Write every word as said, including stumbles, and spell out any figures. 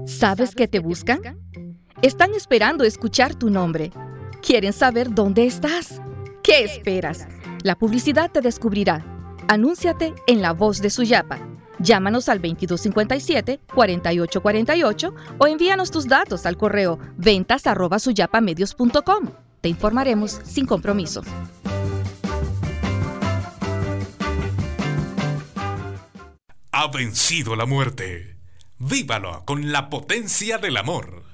¿Sabes qué te buscan? Están esperando escuchar tu nombre. ¿Quieren saber dónde estás? ¿Qué esperas? La publicidad te descubrirá. Anúnciate en La Voz de Suyapa. Llámanos al veintidós cincuenta y siete, cuarenta y ocho cuarenta y ocho o envíanos tus datos al correo ventas arroba suyapamedios punto com. Te informaremos sin compromiso. Ha vencido la muerte. Vívalo con la potencia del amor.